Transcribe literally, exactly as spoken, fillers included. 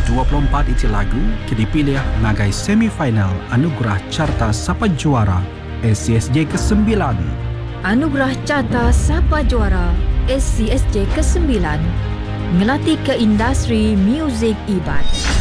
dua puluh empat iti lagu kini dipilih ngagai semifinal Anugerah Carta Sapa Juara S C S J kesembilan. Anugerah Carta Sapa Juara S C S J kesembilan ngelatih ke industri muzik ibat.